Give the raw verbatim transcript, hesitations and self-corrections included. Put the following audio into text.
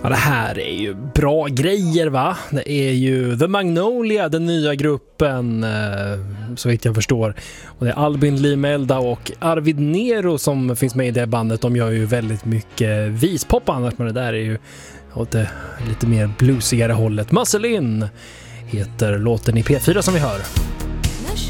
Ja, det här är ju bra grejer, va? Det är ju The Magnolia, den nya gruppen, eh, så vitt jag förstår. Och det är Albin Limelda och Arvid Nero som finns med i det bandet. De gör ju väldigt mycket vispop annars, men det där är ju åt det lite mer bluesigare hållet. Muscle In heter låten i P fyra som vi hör.